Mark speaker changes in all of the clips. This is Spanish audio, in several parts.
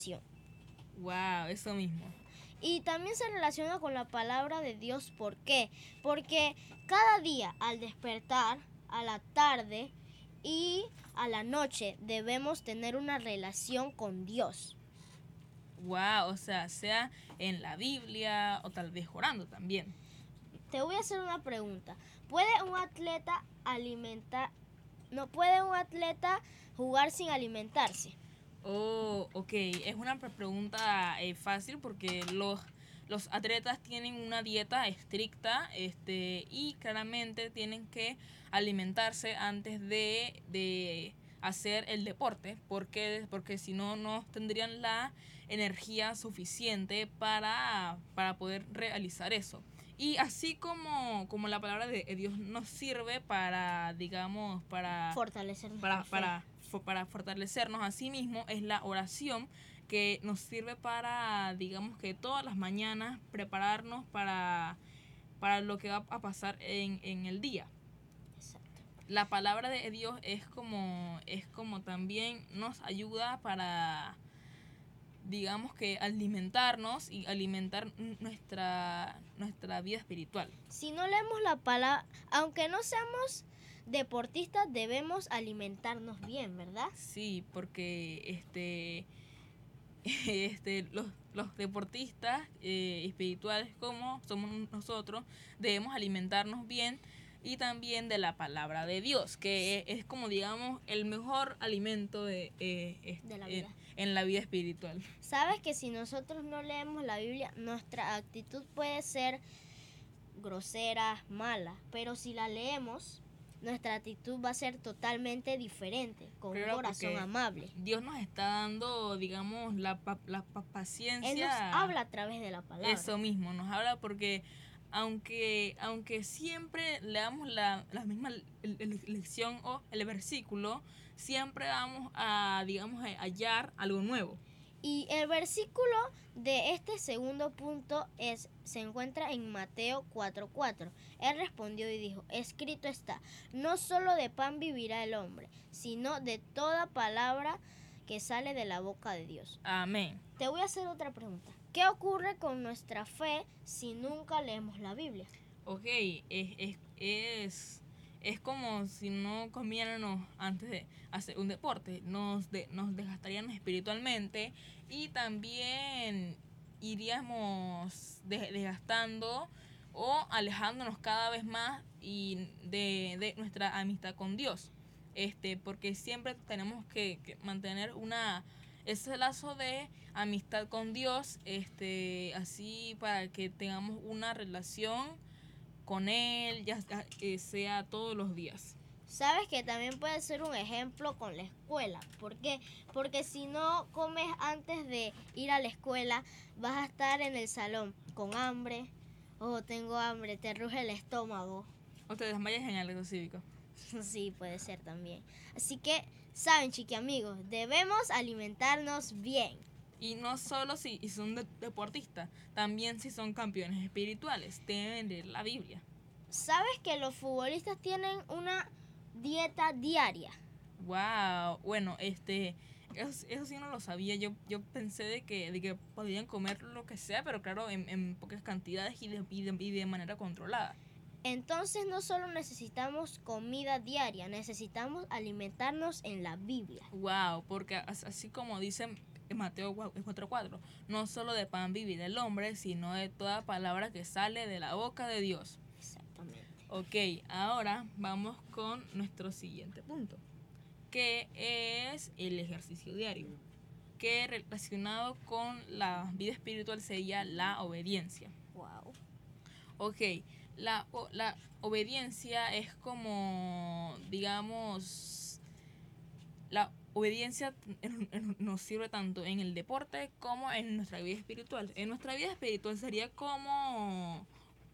Speaker 1: Wow, eso mismo.
Speaker 2: Y también se relaciona con la palabra de Dios. ¿Por qué? Porque cada día al despertar, a la tarde y a la noche debemos tener una relación con Dios.
Speaker 1: Wow, o sea en la Biblia o tal vez orando también.
Speaker 2: Te voy a hacer una pregunta. ¿Puede un atleta puede un atleta jugar sin alimentarse?
Speaker 1: Oh, ok, es una pregunta fácil porque los atletas tienen una dieta estricta y claramente tienen que alimentarse antes de hacer el deporte porque si no, no tendrían la energía suficiente para poder realizar eso. Y así como la palabra de Dios nos sirve para, digamos,
Speaker 2: Fortalecer nuestra
Speaker 1: para,
Speaker 2: fe.
Speaker 1: para, para fortalecernos a sí mismo, es la oración que nos sirve para, digamos que todas las mañanas, prepararnos para lo que va a pasar en el día.
Speaker 2: Exacto.
Speaker 1: La palabra de Dios es como también nos ayuda para, digamos que alimentarnos y alimentar nuestra vida espiritual.
Speaker 2: Si no leemos la palabra, aunque no seamos deportistas, debemos alimentarnos bien, ¿verdad?
Speaker 1: Sí, porque los deportistas espirituales como somos nosotros debemos alimentarnos bien y también de la palabra de Dios, que es como digamos el mejor alimento
Speaker 2: De la vida.
Speaker 1: en la vida espiritual.
Speaker 2: Sabes que si nosotros no leemos la Biblia, nuestra actitud puede ser grosera, mala, pero si la leemos, nuestra actitud va a ser totalmente diferente, con
Speaker 1: Claro,
Speaker 2: un corazón
Speaker 1: porque
Speaker 2: amable.
Speaker 1: Dios nos está dando, digamos, la paciencia.
Speaker 2: Él nos habla a través de la palabra.
Speaker 1: Eso mismo, nos habla porque aunque siempre leamos la misma lección o el versículo, siempre vamos a, digamos, a hallar algo nuevo.
Speaker 2: Y el versículo de este segundo punto se encuentra en Mateo 4:4. Él respondió y dijo: escrito está, no solo de pan vivirá el hombre, sino de toda palabra que sale de la boca de Dios.
Speaker 1: Amén.
Speaker 2: Te voy a hacer otra pregunta. ¿Qué ocurre con nuestra fe si nunca leemos la Biblia?
Speaker 1: Ok, es como si no comiéramos antes de hacer un deporte, nos desgastaríamos espiritualmente y también iríamos desgastando o alejándonos cada vez más y de nuestra amistad con Dios. Porque siempre tenemos que mantener ese lazo de amistad con Dios, así para que tengamos una relación con Él, ya sea todos los días.
Speaker 2: Sabes que también puede ser un ejemplo con la escuela. ¿Por qué? Porque si no comes antes de ir a la escuela, vas a estar en el salón con hambre. Oh, tengo hambre, te ruge el estómago.
Speaker 1: O te desmayas en el acto cívico.
Speaker 2: Sí, puede ser también. Así que, saben, chiqui amigos, debemos alimentarnos bien.
Speaker 1: Y no solo si son deportistas, también si son campeones espirituales, deben leer la Biblia.
Speaker 2: ¿Sabes que los futbolistas tienen una dieta diaria?
Speaker 1: Wow, bueno, eso sí no lo sabía. Yo pensé de que podían comer lo que sea, pero claro, en pocas cantidades y de manera controlada.
Speaker 2: Entonces no solo necesitamos comida diaria, necesitamos alimentarnos en la Biblia.
Speaker 1: Wow, porque así como dice en Mateo 4:4, no solo de pan vivirá el hombre, sino de toda palabra que sale de la boca de Dios.
Speaker 2: Exactamente.
Speaker 1: Ok, ahora vamos con nuestro siguiente punto, que es el ejercicio diario, que relacionado con la vida espiritual sería la obediencia.
Speaker 2: Wow.
Speaker 1: Ok, la obediencia es como, digamos, la obediencia nos sirve tanto en el deporte como en nuestra vida espiritual. En nuestra vida espiritual sería como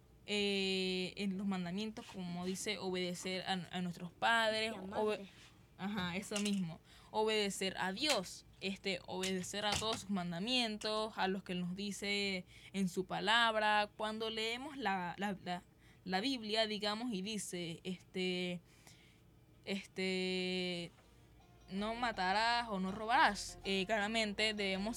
Speaker 1: en los mandamientos, como dice, obedecer a nuestros padres. Ajá, eso mismo. Obedecer a Dios. Obedecer a todos sus mandamientos, a los que nos dice en su palabra. Cuando leemos la Biblia, digamos, y dice, no matarás o no robarás, claramente debemos